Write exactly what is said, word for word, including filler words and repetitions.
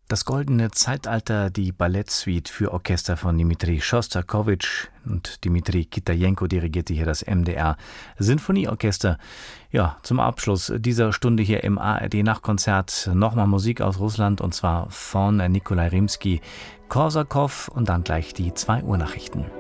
Das goldene Zeitalter, die Ballettsuite für Orchester von Dmitri Schostakowitsch und Dmitri Kitajenko dirigierte hier das M D R Sinfonieorchester. Ja, zum Abschluss dieser Stunde hier im A R D-Nachtkonzert nochmal Musik aus Russland und zwar von Nikolai Rimski, Korsakow und dann gleich die zwei Uhr Nachrichten.